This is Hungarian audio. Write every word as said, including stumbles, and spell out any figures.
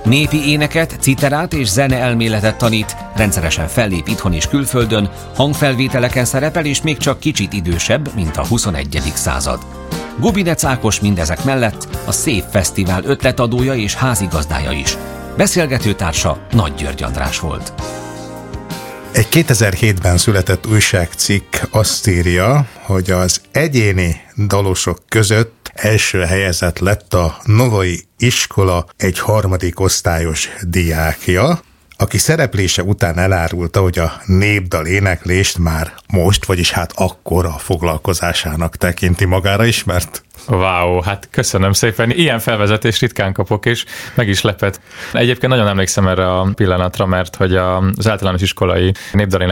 Népi éneket, citerát és zeneelméletet tanít, rendszeresen fellép itthon és külföldön, hangfelvételeken szerepel és még csak kicsit idősebb, mint a huszonegyedik század. Gubinec Ákos mindezek mellett a Szép Fesztivál ötletadója és házigazdája is. Beszélgetőtársa Nagy György András volt. Egy kétezer-hétben született újságcikk azt írja, hogy az egyéni dalosok között első helyezett lett a Novai Iskola egy harmadik osztályos diákja, aki szereplése után elárulta, hogy a népdal éneklést már most, vagyis hát akkor a foglalkozásának tekinti. Magára ismert? Wow, hát köszönöm szépen. Ilyen felvezetést ritkán kapok, és meg is lepett. Egyébként nagyon emlékszem erre a pillanatra, mert hogy az általános iskolai népdal